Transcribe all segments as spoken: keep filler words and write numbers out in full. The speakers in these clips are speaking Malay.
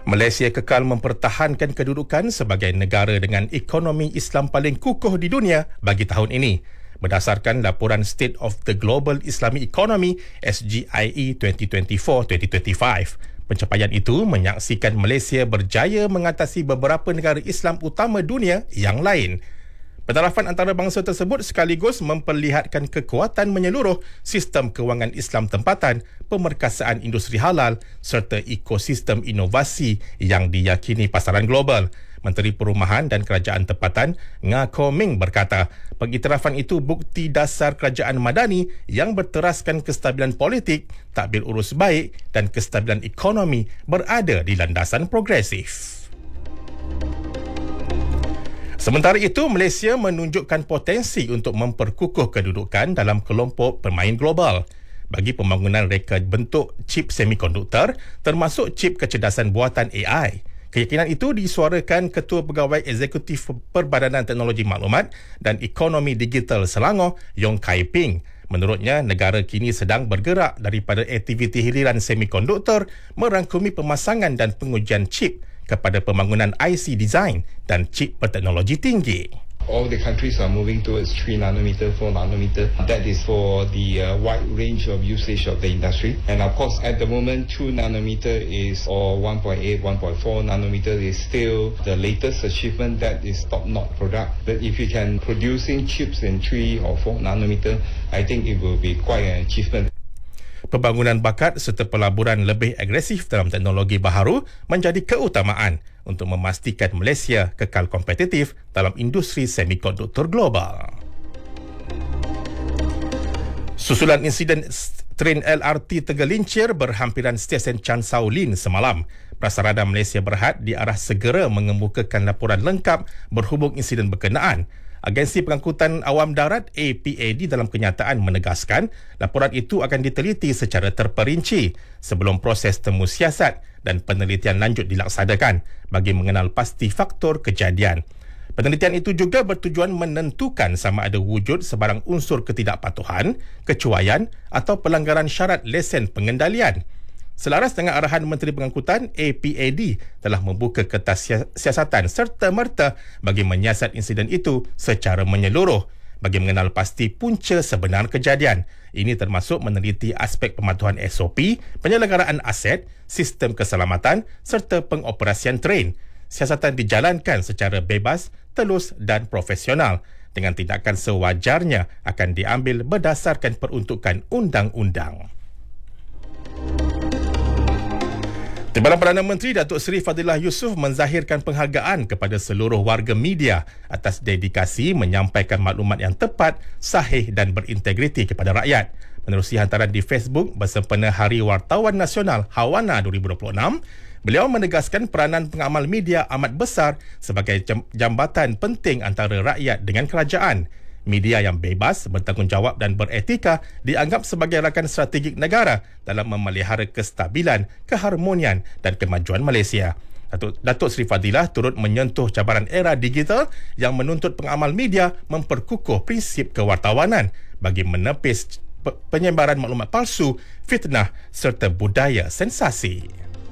Malaysia kekal mempertahankan kedudukan sebagai negara dengan ekonomi Islam paling kukuh di dunia bagi tahun ini. Berdasarkan laporan State of the Global Islamic Economy S G I E dua ribu dua puluh empat dua ribu dua puluh lima. Pencapaian itu menyaksikan Malaysia berjaya mengatasi beberapa negara Islam utama dunia yang lain. Pentarafan antarabangsa tersebut sekaligus memperlihatkan kekuatan menyeluruh sistem kewangan Islam tempatan, pemerkasaan industri halal serta ekosistem inovasi yang diyakini pasaran global. Menteri Perumahan dan Kerajaan Tempatan Nga Ko Ming berkata, pengiktirafan itu bukti dasar kerajaan madani yang berteraskan kestabilan politik, tadbir urus baik dan kestabilan ekonomi berada di landasan progresif. Sementara itu, Malaysia menunjukkan potensi untuk memperkukuh kedudukan dalam kelompok pemain global bagi pembangunan reka bentuk chip semikonduktor termasuk chip kecerdasan buatan A I. Keyakinan itu disuarakan Ketua Pegawai Eksekutif Perbadanan Teknologi Maklumat dan Ekonomi Digital Selangor, Yong Kai Ping. Menurutnya, negara kini sedang bergerak daripada aktiviti hiliran semikonduktor merangkumi pemasangan dan pengujian chip kepada pembangunan I C design dan chip berteknologi tinggi. All the countries are moving towards three nanometer, four nanometer. That is for the uh, wide range of usage of the industry. And of course, at the moment, two nanometer is, or one point eight, one point four nanometer is still the latest achievement. That is top-notch product. But if you can producing chips in three or four nanometer, I think it will be quite an achievement. Pembangunan bakat serta pelaburan lebih agresif dalam teknologi baharu menjadi keutamaan untuk memastikan Malaysia kekal kompetitif dalam industri semikonduktor global. Susulan insiden train L R T tergelincir berhampiran stesen Chan Sao Lin semalam, Prasarana Malaysia Berhad diarah segera mengemukakan laporan lengkap berhubung insiden berkenaan. Agensi Pengangkutan Awam Darat A P A D dalam kenyataan menegaskan laporan itu akan diteliti secara terperinci sebelum proses temu siasat dan penelitian lanjut dilaksanakan bagi mengenal pasti faktor kejadian. Penelitian itu juga bertujuan menentukan sama ada wujud sebarang unsur ketidakpatuhan, kecuaian atau pelanggaran syarat lesen pengendalian. Selaras dengan arahan Menteri Pengangkutan, A P A D telah membuka kertas siasatan serta-merta bagi menyiasat insiden itu secara menyeluruh bagi mengenal pasti punca sebenar kejadian. Ini termasuk meneliti aspek pematuhan S O P, penyelenggaraan aset, sistem keselamatan serta pengoperasian train. Siasatan dijalankan secara bebas, telus dan profesional dengan tindakan sewajarnya akan diambil berdasarkan peruntukan undang-undang. Timbalan Perdana Menteri Datuk Seri Fadilah Yusof menzahirkan penghargaan kepada seluruh warga media atas dedikasi menyampaikan maklumat yang tepat, sahih dan berintegriti kepada rakyat. Menerusi hantaran di Facebook bersempena Hari Wartawan Nasional Hawana dua ribu dua puluh enam, beliau menegaskan peranan pengamal media amat besar sebagai jambatan penting antara rakyat dengan kerajaan. Media yang bebas, bertanggungjawab dan beretika dianggap sebagai rakan strategik negara dalam memelihara kestabilan, keharmonian dan kemajuan Malaysia. Datuk, Datuk Seri Fadilah turut menyentuh cabaran era digital yang menuntut pengamal media memperkukuh prinsip kewartawanan bagi menepis penyebaran maklumat palsu, fitnah serta budaya sensasi.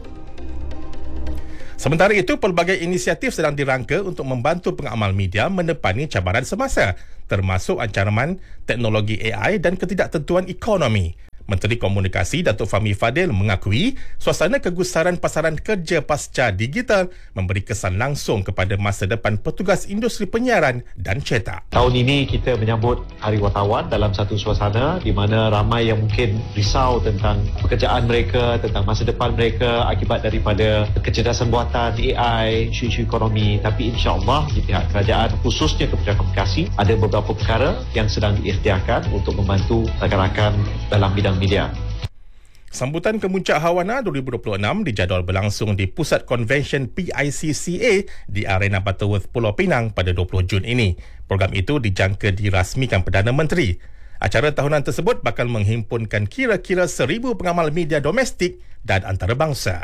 Sementara itu, pelbagai inisiatif sedang dirangka untuk membantu pengamal media menepani cabaran semasa, termasuk ancaman teknologi A I dan ketidaktentuan ekonomi. Menteri Komunikasi Datuk Fahmi Fadil mengakui suasana kegusaran pasaran kerja pasca digital memberi kesan langsung kepada masa depan petugas industri penyiaran dan cetak. Tahun ini kita menyambut Hari Wartawan dalam satu suasana di mana ramai yang mungkin risau tentang pekerjaan mereka, tentang masa depan mereka akibat daripada kecerdasan buatan A I, isu-isu ekonomi. Tapi insya-Allah di pihak kerajaan khususnya Kementerian Komunikasi ada beberapa perkara yang sedang diikhtiarkan untuk membantu rakan-rakan dalam bidang media. Sambutan Kemuncak Hawana dua ribu dua puluh enam dijadual berlangsung di Pusat Konvensyen P I C C A di Arena Butterworth Pulau Pinang pada dua puluh Jun ini. Program itu dijangka dirasmikan Perdana Menteri. Acara tahunan tersebut bakal menghimpunkan kira-kira seribu pengamal media domestik dan antarabangsa.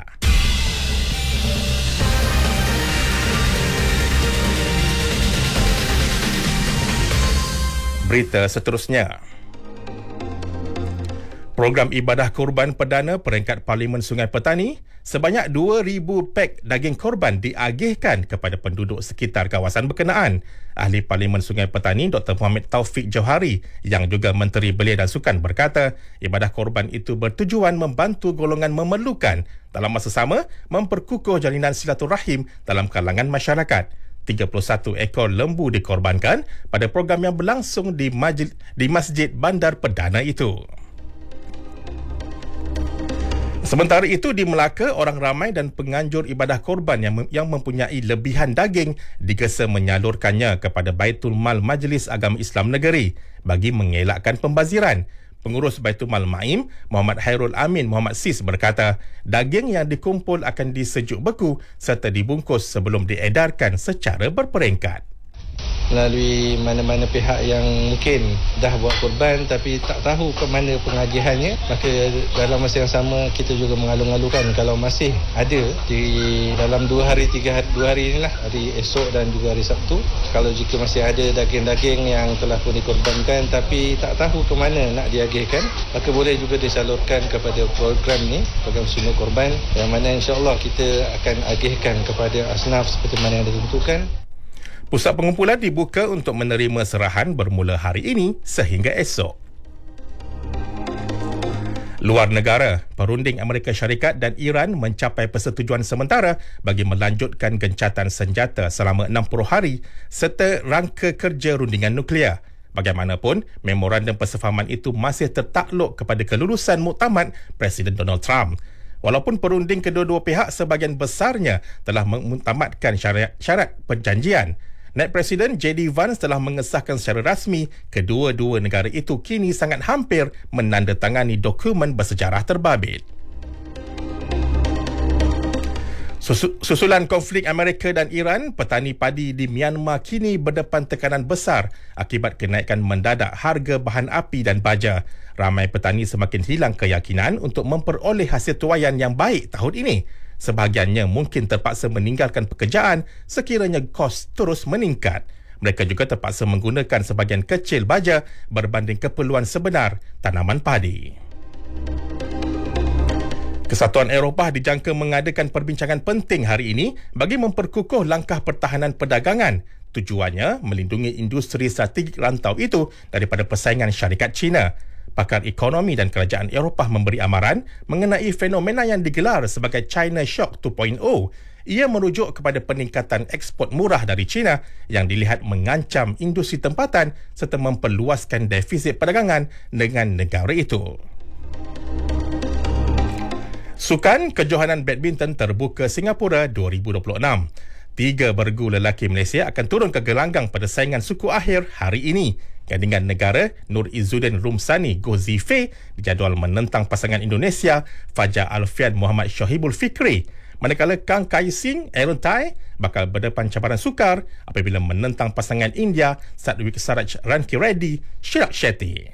Berita seterusnya. Program Ibadah Kurban Perdana Peringkat Parlimen Sungai Petani sebanyak dua ribu pek daging korban diagihkan kepada penduduk sekitar kawasan berkenaan. Ahli Parlimen Sungai Petani Doktor Muhammad Taufik Johari yang juga Menteri Belia dan Sukan berkata, ibadah korban itu bertujuan membantu golongan memerlukan, dalam masa sama memperkukuh jalinan silaturahim dalam kalangan masyarakat. tiga puluh satu ekor lembu dikorbankan pada program yang berlangsung di, majlis, di Masjid Bandar Perdana itu. Sementara itu, di Melaka, orang ramai dan penganjur ibadah korban yang, mem- yang mempunyai lebihan daging digesa menyalurkannya kepada Baitul Mal Majlis Agama Islam Negeri bagi mengelakkan pembaziran. Pengurus Baitul Mal Maim, Muhammad Hairul Amin Muhammad Sis berkata, daging yang dikumpul akan disejuk beku serta dibungkus sebelum diedarkan secara berperingkat. Melalui mana-mana pihak yang mungkin dah buat korban tapi tak tahu ke mana pengagihannya, maka dalam masa yang sama kita juga mengalung-alungkan kalau masih ada di dalam dua hari, tiga hari, dua hari inilah, hari esok dan juga hari Sabtu, kalau jika masih ada daging-daging yang telah pun dikorbankan tapi tak tahu ke mana nak diagihkan, maka boleh juga disalurkan kepada program ni, program sungut korban, yang mana insya-Allah kita akan agihkan kepada asnaf seperti mana yang ditentukan. Pusat pengumpulan dibuka untuk menerima serahan bermula hari ini sehingga esok. Luar negara, perunding Amerika Syarikat dan Iran mencapai persetujuan sementara bagi melanjutkan gencatan senjata selama enam puluh hari serta rangka kerja rundingan nuklear. Bagaimanapun, memorandum persefahaman itu masih tertakluk kepada kelulusan muktamad Presiden Donald Trump. Walaupun perunding kedua-dua pihak sebahagian besarnya telah mengmuktamadkan syarat, syarat perjanjian, Naib Presiden J D Vance telah mengesahkan secara rasmi kedua-dua negara itu kini sangat hampir menandatangani dokumen bersejarah terbabit. Susulan konflik Amerika dan Iran, petani padi di Myanmar kini berdepan tekanan besar akibat kenaikan mendadak harga bahan api dan baja. Ramai petani semakin hilang keyakinan untuk memperoleh hasil tuaian yang baik tahun ini. Sebahagiannya mungkin terpaksa meninggalkan pekerjaan sekiranya kos terus meningkat. Mereka juga terpaksa menggunakan sebahagian kecil baja berbanding keperluan sebenar tanaman padi. Kesatuan Eropah dijangka mengadakan perbincangan penting hari ini bagi memperkukuh langkah pertahanan perdagangan. Tujuannya melindungi industri strategik rantau itu daripada persaingan syarikat China. Pakar ekonomi dan kerajaan Eropah memberi amaran mengenai fenomena yang digelar sebagai China Shock dua titik kosong. Ia merujuk kepada peningkatan ekspor murah dari China yang dilihat mengancam industri tempatan serta memperluaskan defisit perdagangan dengan negara itu. Sukan Kejohanan Badminton Terbuka Singapura dua ribu dua puluh enam. Tiga bergu lelaki Malaysia akan turun ke gelanggang pada saingan suku akhir hari ini. Gandingan negara Nur Izzuddin Rumsani Gozi Fei dijadual menentang pasangan Indonesia Fajar Alfian Muhammad Syahibul Fikri. Manakala Kang Kai Sing Aaron Tai bakal berdepan cabaran sukar apabila menentang pasangan India Satwik Saraj Ranki Reddy Chirag Shetty.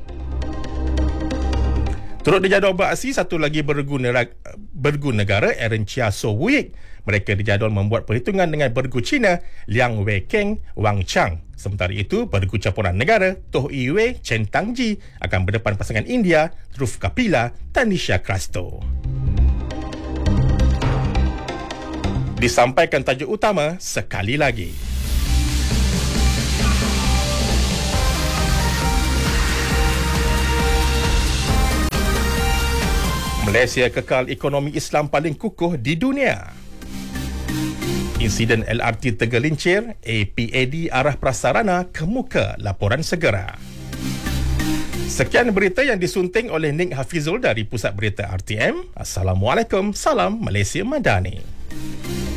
Turut dijadual beraksi satu lagi bergu, nerag, bergu negara Aaron Chia So Wuyik. Mereka dijadual membuat perhitungan dengan bergu China Liang Wei Keng Wang Chang. Sementara itu, bergu campuran negara Toh Iwe Chen Tangji akan berdepan pasangan India Dhruv Kapila Tanisha Krasto. Disampaikan tajuk utama sekali lagi. Malaysia kekal ekonomi Islam paling kukuh di dunia. Insiden L R T tergelincir, A P A D arah prasarana kemuka laporan segera. Sekian berita yang disunting oleh Nik Hafizul dari Pusat Berita R T M. Assalamualaikum, salam Malaysia Madani.